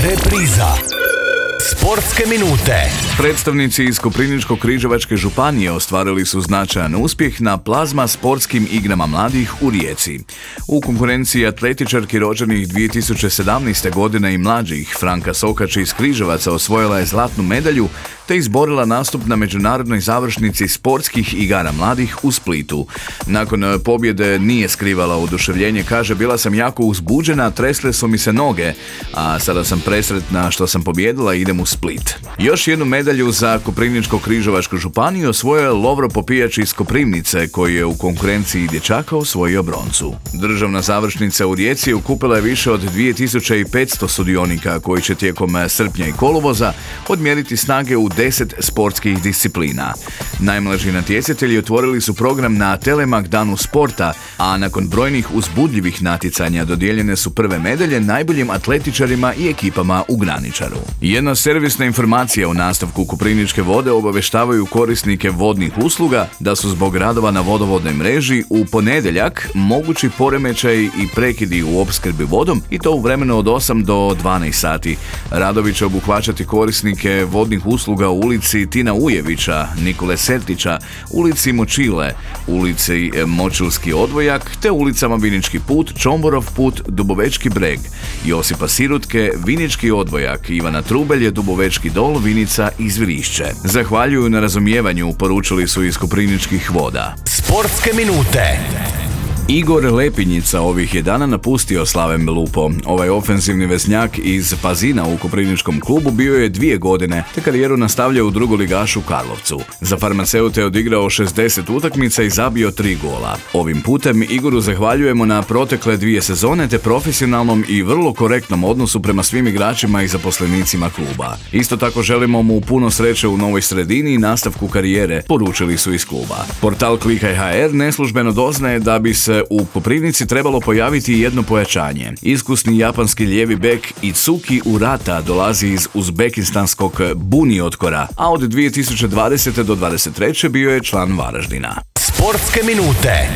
Repriza. Sportske minute. Predstavnici iz Koprivničko-križevačke županije ostvarili su značajan uspjeh na plazma sportskim igrama mladih u Rijeci. U konkurenciji atletičarki rođenih 2017. godine i mlađih Franka Sokač iz Križevaca osvojila je zlatnu medalju te izborila nastup na međunarodnoj završnici sportskih igara mladih u Splitu. Nakon pobjede nije skrivala oduševljenje, kaže: bila sam jako uzbuđena, tresle su mi se noge, a sada sam presretna što sam pobjedila i idem u Split. Još jednu medalju za Koprivničko-križevačku županiju osvojio je Lovro Popijač iz Koprivnice, koji je u konkurenciji dječaka osvojio broncu. Državna završnica u Rijeci okupila je više od 2500 sudionika koji će tijekom srpnja i kolovoza odmjeriti snage u 10 sportskih disciplina. Najmlađi natjecatelji otvorili su program na Telemak danu sporta, a nakon brojnih uzbudljivih natjecanja dodijeljene su prve medalje najboljim atletičarima i ekipama u Graničaru. Jedna servisna informacija: u nastavku Koprivničke vode obavještavaju korisnike vodnih usluga da su zbog radova na vodovodnoj mreži u ponedjeljak mogući poremećaji i prekidi u opskrbi vodom, i to u vremenu od 8 do 12 sati. Radovi će obuhvaćati korisnike vodnih usluga u ulici Tina Ujevića, Nikole Sertića, ulici Močile, ulici Močilski odvojak te ulicama Vinički put, Čomborov put, Dubovečki breg, Josipa Sirutke, Vinički odvojak, Ivana Trubelje, Dubovečki dol, Vinica i Zvirišće. Zahvaljuju na razumijevanju, poručili su iz Koprivničkih voda. Sportske minute. Igor Lepinjica ovih je dana napustio Slaven Belupo. Ovaj ofenzivni veznjak iz Pazina u Koprivničkom klubu bio je 2 godine, te karijeru nastavljao u drugoligašu Karlovcu. Za farmaceute je odigrao 60 utakmica i zabio 3 gola. Ovim putem Igoru zahvaljujemo na protekle 2 sezone te profesionalnom i vrlo korektnom odnosu prema svim igračima i zaposlenicima kluba. Isto tako želimo mu puno sreće u novoj sredini i nastavku karijere, poručili su iz kluba. Portal Klikaj.hr neslužbeno doznaje da bi se u Koprivnici trebalo pojaviti jedno pojačanje. Iskusni japanski lijevi bek Itsuki Urata dolazi iz uzbekistanskog Buniotkora, a od 2020. do 2023. bio je član Varaždina. Sportske minute.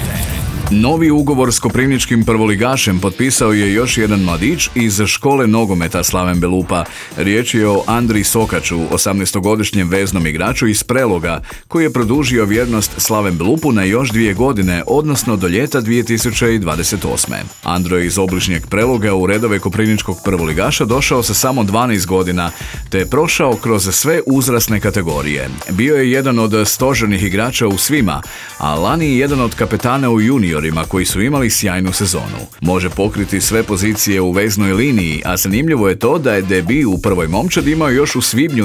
Novi ugovor s koprivničkim prvoligašem potpisao je još jedan mladić iz škole nogometa Slaven Belupa. Riječ je o Andriji Sokaču, 18-godišnjem veznom igraču iz Preloga, koji je produžio vjernost Slaven Belupu na još 2 godine, odnosno do ljeta 2028. Andro je iz obližnjeg Preloga u redove koprivničkog prvoligaša došao sa samo 12 godina, te je prošao kroz sve uzrasne kategorije. Bio je jedan od stožernih igrača u svima, a lani jedan od kapetana u junior koji su imali sjajnu sezonu. Može pokriti sve pozicije u veznoj liniji, a zanimljivo je to da je debut u prvoj momčadi imao još u svibnju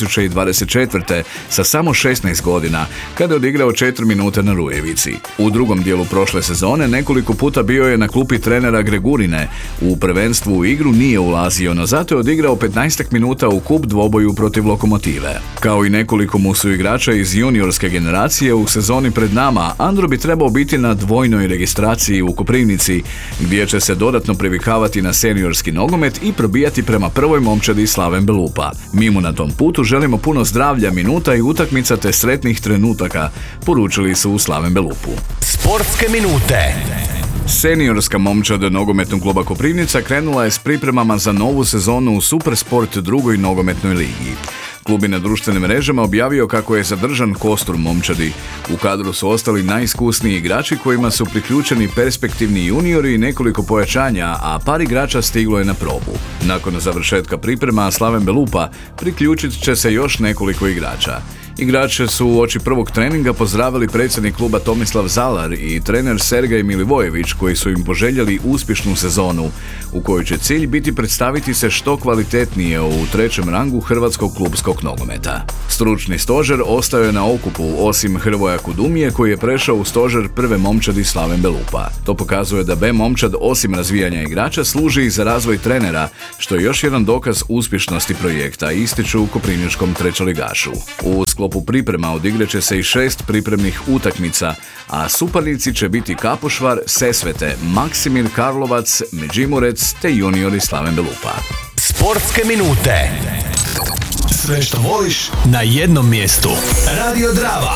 2024. sa samo 16 godina, kada je odigrao 4 minute na Rujevici. U drugom dijelu prošle sezone nekoliko puta bio je na klupi trenera Gregurine. U prvenstvu u igru nije ulazio, no zato je odigrao 15 minuta u kup dvoboju protiv Lokomotive. Kao i nekoliko mu su igrača iz juniorske generacije, u sezoni pred nama Andro bi trebao biti na dvojnoj registraciji u Koprivnici, gdje će se dodatno privikavati na seniorski nogomet i probijati prema prvoj momčadi Slaven Belupa. Mi mu na tom putu želimo puno zdravlja, minuta i utakmica te sretnih trenutaka, poručili su u Slaven Belupu. Sportske minute. Seniorska momčad nogometnog kluba Koprivnica krenula je s pripremama za novu sezonu u Supersport 2. nogometnoj ligi. Klub je na društvenim mrežama objavio kako je zadržan kostur momčadi. U kadru su ostali najiskusniji igrači kojima su priključeni perspektivni juniori i nekoliko pojačanja, a par igrača stiglo je na probu. Nakon završetka priprema Slaven Belupa priključit će se još nekoliko igrača. Igrače su uoči prvog treninga pozdravili predsjednik kluba Tomislav Zalar i trener Sergej Milivojević, koji su im poželjeli uspješnu sezonu, u kojoj će cilj biti predstaviti se što kvalitetnije u 3. rangu hrvatskog klubskog nogometa. Stručni stožer ostao je na okupu, osim Hrvoja Kudumije, koji je prešao u stožer prve momčadi Slaven Belupa. To pokazuje da B momčad, osim razvijanja igrača, služi i za razvoj trenera, što je još jedan dokaz uspješnosti projekta, ističu u koprivničkom trećoligašu. U sklopu priprema odigraće se i 6 pripremnih utakmica, a suparnici će biti Kapošvar, Sesvete, Maksimir Karlovac, Međimurec te juniori Slaven Belupa. Sportske minute. Sve što voliš na jednom mjestu. Radio Drava.